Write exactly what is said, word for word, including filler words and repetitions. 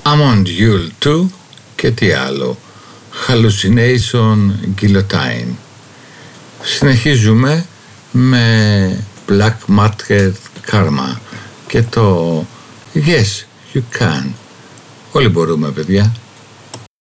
Amandule two και τι άλλο, Hallucination Guillotine. Συνεχίζουμε με Black Market Karma και το Yes You Can. Όλοι μπορούμε, παιδιά.